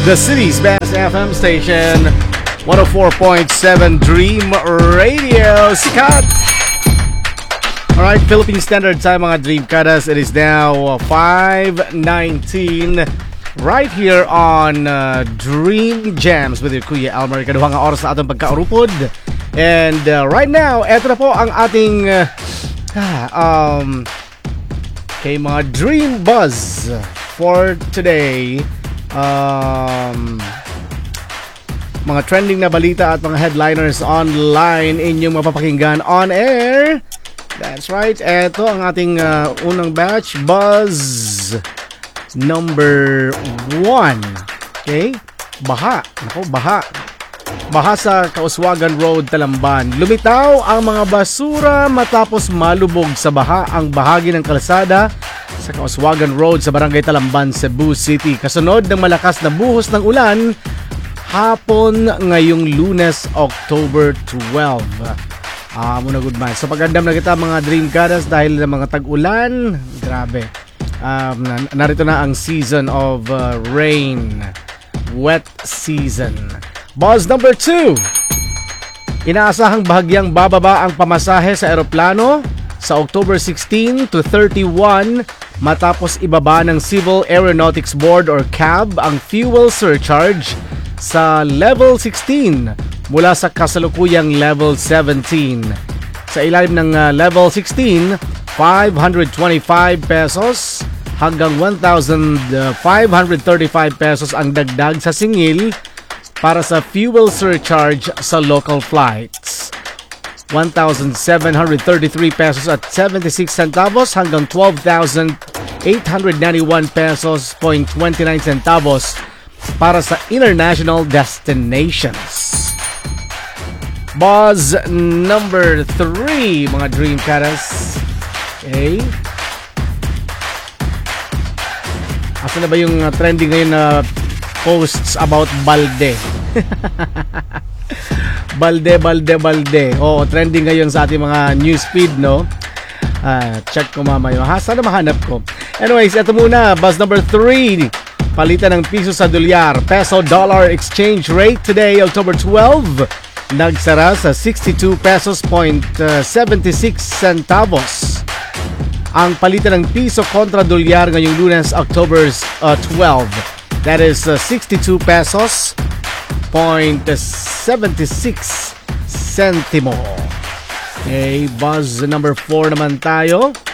the city's best FM station, 104.7 Dream Radio. Sikat! Alright, Philippine Standard Time mga Dream Kadas. It is now 5:19 right here on Dream Jams with your Kuya Elmer. Kaduhang oras na atong pagkaurupod. And right now, eto na po ang ating kay mga Dream Buzz for today. Mga trending na balita at mga headliners online inyong mapapakinggan on air. That's right. Ito ang ating unang batch, Buzz number 1. Okay? Baha. Nako, baha. Baha sa Kauswagan Road, Talamban. Lumitaw ang mga basura matapos malubog sa baha ang bahagi ng kalsada sa Kauswagan Road sa Barangay Talamban, Cebu City. Kasunod ng malakas na buhos ng ulan hapon ngayong Lunes, October 12. Muna good man. So pagandam na kita mga Dream Kadas dahil ng mga tag-ulan. Grabe. Narito na ang season of rain. Wet season. Buzz number 2. Inaasahang bahagyang bababa ang pamasahe sa eroplano sa October 16 to 31 matapos ibaba ng Civil Aeronautics Board or CAB ang fuel surcharge sa level 16 mula sa kasalukuyang level 17. Sa ilalim ng level 16, 525 pesos hanggang 1,535 pesos ang dagdag sa singil para sa fuel surcharge sa local flights. 1,733 pesos at 76 centavos hanggang 12,891 pesos point 29 centavos para sa international destinations. Buzz number 3, mga Dream Karas. Okay. Asa na ba yung trending ngayon na posts about balde? Balde. Oo, trending ngayon sa ating mga newsfeed, no? Check ko mamaya. Sana mahanap ko. Anyways, ito muna. Buzz number 3. Palitan ng piso sa dolyar. Peso-dollar exchange rate today, October 12. Nagsara sa 62 pesos point 76 centavos. Ang palitan ng piso kontra dolyar ngayong Lunes, October 12. That is 62 pesos point 76 centimo. Okay, Buzz number 4 naman tayo.